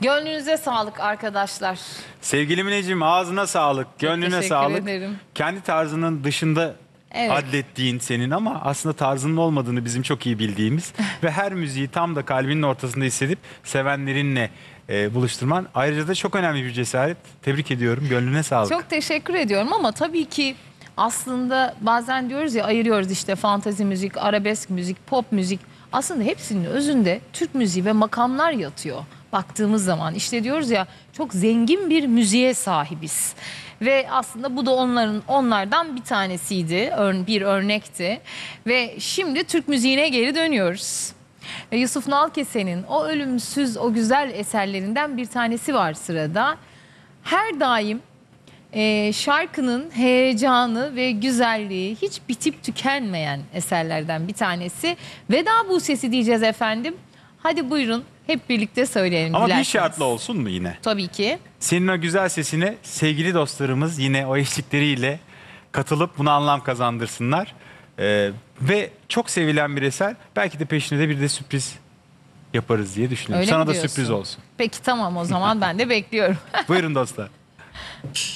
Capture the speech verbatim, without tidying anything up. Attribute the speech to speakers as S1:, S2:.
S1: Gönlünüze sağlık arkadaşlar.
S2: Sevgili Mineciğim, ağzına sağlık, gönlüne
S1: teşekkür
S2: sağlık.
S1: ederim.
S2: Kendi tarzının dışında
S1: Evet.
S2: adlettiğin senin ama aslında tarzının olmadığını bizim çok iyi bildiğimiz ve her müziği tam da kalbinin ortasında hissedip sevenlerinle e, buluşturman ayrıca da çok önemli bir cesaret. Tebrik ediyorum, gönlüne sağlık.
S1: Çok teşekkür ediyorum ama tabii ki aslında bazen diyoruz ya, ayırıyoruz işte fantazi müzik, arabesk müzik, pop müzik. Aslında hepsinin özünde Türk müziği ve makamlar yatıyor. Baktığımız zaman işte diyoruz ya, çok zengin bir müziğe sahibiz. Ve aslında bu da onların onlardan bir tanesiydi, bir örnekti. Ve şimdi Türk müziğine geri dönüyoruz. Ve Yusuf Nalkese'nin o ölümsüz, o güzel eserlerinden bir tanesi var sırada. Her daim e, şarkının heyecanı ve güzelliği hiç bitip tükenmeyen eserlerden bir tanesi. Veda Buse'si diyeceğiz efendim. Hadi buyurun hep birlikte söyleyelim.
S2: Ama
S1: dilerseniz.
S2: bir şartla olsun mu yine?
S1: Tabii ki.
S2: Senin o güzel sesine sevgili dostlarımız yine o eşlikleriyle katılıp buna anlam kazandırsınlar. Ee, ve çok sevilen bir eser. Belki de peşine de bir de sürpriz yaparız diye düşünüyorum.
S1: Öyle
S2: Sana
S1: mi
S2: da
S1: diyorsun?
S2: sürpriz olsun.
S1: Peki tamam, o zaman ben de bekliyorum.
S2: Buyurun dostlar.